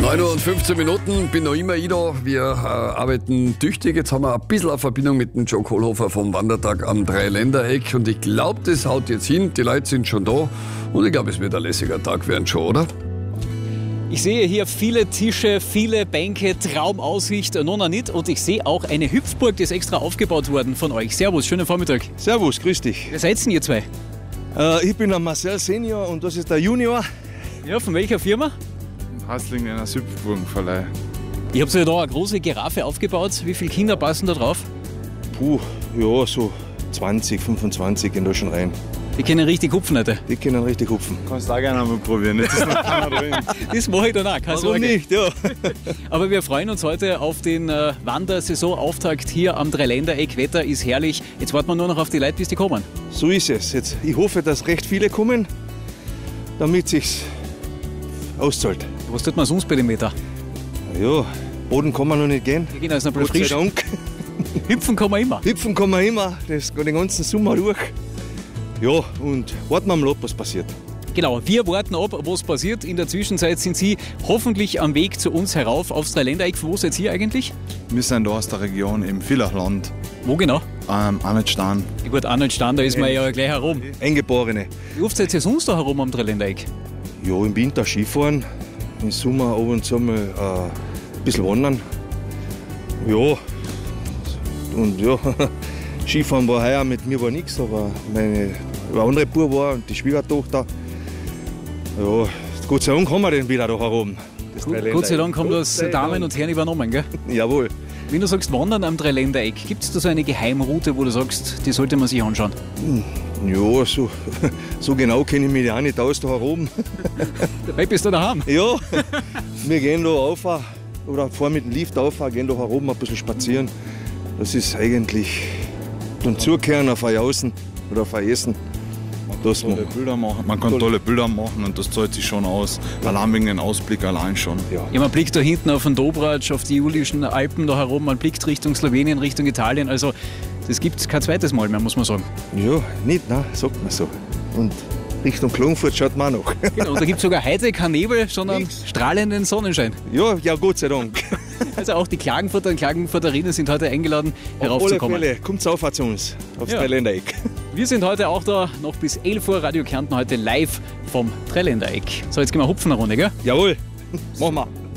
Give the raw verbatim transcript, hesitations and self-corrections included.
neun Uhr und fünfzehn Minuten, bin noch immer ich da. Wir äh, arbeiten tüchtig. Jetzt haben wir ein bisschen eine Verbindung mit dem Joe Kohlhofer vom Wandertag am Dreiländereck. Und ich glaube, das haut jetzt hin. Die Leute sind schon da. Und ich glaube, es wird ein lässiger Tag werden schon, oder? Ich sehe hier viele Tische, viele Bänke, Traumaussicht, noch nicht. Und ich sehe auch eine Hüpfburg, die ist extra aufgebaut worden von euch. Servus, schönen Vormittag. Servus, grüß dich. Wer seid denn ihr zwei? Äh, ich bin der Marcel Senior und das ist der Junior. Ja, von welcher Firma? Hasling einer Hüpfburgenverleih. Ihr habt ja da eine große Giraffe aufgebaut. Wie viele Kinder passen da drauf? Puh, ja, so zwanzig, fünfundzwanzig gehen da schon rein. Die können richtig hupfen heute. Die können richtig hupfen. Kannst du auch gerne mal probieren, jetzt ist noch keiner drin. Das mache ich dann auch, keine Warum Sorge. nicht, ja. Aber wir freuen uns heute auf den äh, Wandersaisonauftakt hier am Dreiländereck. Wetter ist herrlich. Jetzt warten wir nur noch auf die Leute, bis die kommen. So ist es. Jetzt, ich hoffe, dass recht viele kommen, damit es sich auszahlt. Was tut man sonst bei dem Wetter? Ja, Boden kann man noch nicht gehen. Wir gehen also noch bloß Gott sei frisch. Dank. Hüpfen kann man immer. Hüpfen kann man immer, das geht den ganzen Sommer durch. Ja, und warten wir mal ab, was passiert. Genau, wir warten ab, was passiert. In der Zwischenzeit sind Sie hoffentlich am Weg zu uns herauf aufs Dreiländereck. Wo seid ihr eigentlich? Wir sind da aus der Region im Villachland, Wo genau? ähm, Annetstein. Ja gut, Annetstein, da ist man ja gleich herum. Eingeborene. Wie oft seid ihr sonst da herum am Dreiländereck? Ja, im Winter Skifahren, im Sommer ab und zu mal äh, ein bisschen wandern. Ja, und ja, Skifahren war heuer mit mir war nichts, aber meine eine andere Bub war und die Schwiegertochter. Ja, Gott sei Dank haben wir den wieder da herum. Das Dreiländereck. Gott sei Dank haben Gott das sei Damen Dank. und Herren übernommen, gell? Jawohl. Wenn du sagst Wandern am Dreiländereck, gibt es da so eine Geheimroute, wo du sagst, die sollte man sich anschauen? Ja, so, so genau kenne ich mich auch nicht aus da herum. Dabei bist du daheim. Ja, wir gehen da rauf oder fahren mit dem Lift auf, gehen da herum ein bisschen spazieren. Das ist eigentlich dann zukehren auf ein Jausen oder auf ein Essen. Das Tolle Bilder machen. Man kann Toll. tolle Bilder machen und das zahlt sich schon aus. Allein wegen dem Ausblick allein schon. Ja. Ja, man blickt da hinten auf den Dobratsch, auf die Julischen Alpen da herum, man blickt Richtung Slowenien, Richtung Italien. Also das gibt es kein zweites Mal mehr, muss man sagen. Ja, nicht, nein, sagt man so. Und Richtung Klagenfurt schaut man auch noch. Genau, und da gibt es sogar heute kein Nebel, sondern Nix. strahlenden Sonnenschein. Ja, ja, Gott sei Dank. Also auch die Klagenfurter und Klagenfurterinnen sind heute eingeladen, Auf alle heraufzukommen. Fälle, kommt auf zu uns, aufs Ja. Dreiländereck. Wir sind heute auch da, noch bis elf Uhr, Radio Kärnten heute live vom Dreiländereck. So, jetzt gehen wir hupfen eine Runde, gell? Jawohl, machen wir.